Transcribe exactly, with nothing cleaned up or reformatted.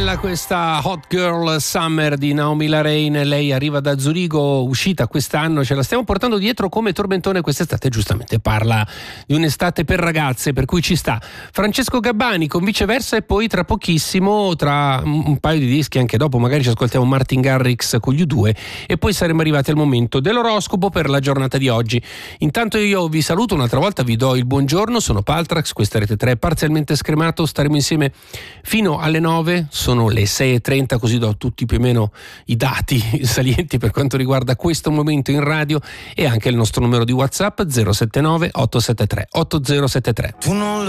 bella questa Hot Girl Summer di Naomi Larrain. Lei arriva da Zurigo, uscita quest'anno, ce la stiamo portando dietro come tormentone quest'estate. Giustamente parla di un'estate per ragazze, per cui ci sta Francesco Gabbani con Viceversa, e poi tra pochissimo, tra un paio di dischi anche dopo, magari ci ascoltiamo Martin Garrix con gli U due e poi saremo arrivati al momento dell'oroscopo per la giornata di oggi. Intanto io vi saluto un'altra volta, vi do il buongiorno, sono Paltrax, questa è Rete tre parzialmente scremato, staremo insieme fino alle nove, sono le sei e trenta, così do tutti più o meno i dati salienti per quanto riguarda questo momento in radio, e anche il nostro numero di WhatsApp zero sette nove otto sette tre otto zero sette tre.